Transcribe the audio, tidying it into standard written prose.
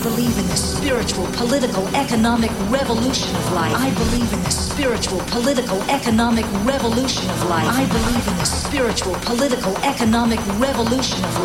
believe in the spiritual, political, economic revolution of life. I believe in the spiritual, political, economic revolution of life. I believe in the spiritual, political, economic revolution of life.